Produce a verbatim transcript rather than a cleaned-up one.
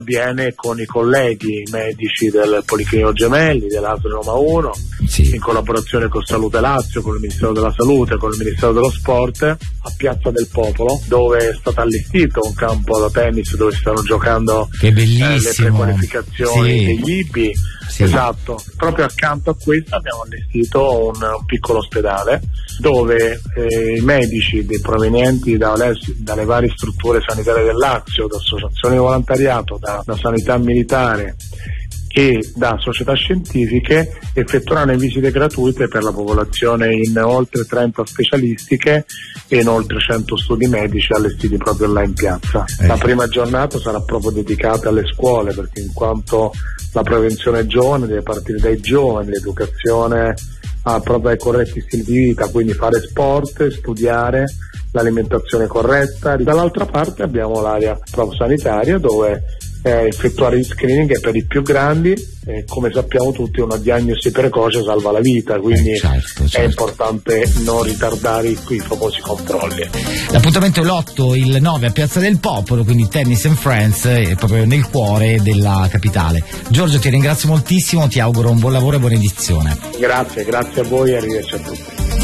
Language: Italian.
avviene con i colleghi medici del Policlinico Gemelli, dell'A S L Roma uno, sì. in collaborazione con Salute Lazio, con il Ministero della Salute, con il Ministero dello Sport, a Piazza del Popolo, dove è stato allestito un campo da tennis dove stanno giocando che bellissimo. Eh, le prequalificazioni sì. degli I B I. Sì. Esatto, proprio accanto a questo abbiamo allestito un, un piccolo ospedale dove eh, i medici dei provenienti dalle, dalle varie strutture sanitarie del Lazio, da associazioni di volontariato, da, da sanità militare e da società scientifiche effettueranno visite gratuite per la popolazione in oltre trenta specialistiche e in oltre cento studi medici allestiti proprio là in piazza. Eh. La prima giornata sarà proprio dedicata alle scuole, perché in quanto la prevenzione giovane deve partire dai giovani, l'educazione a proprio ai corretti stili di vita, quindi fare sport, studiare, l'alimentazione corretta. Dall'altra parte abbiamo l'area proprio sanitaria dove eh, effettuare gli screening per i più grandi, eh, come sappiamo tutti una diagnosi precoce salva la vita, quindi eh, certo, certo. è importante non ritardare i, i famosi controlli. L'appuntamento è l'otto, il nove a Piazza del Popolo, quindi Tennis and Friends, è proprio nel cuore della capitale. Giorgio, ti ringrazio moltissimo, ti auguro un buon lavoro e buona edizione. Grazie, grazie a voi e arrivederci a tutti.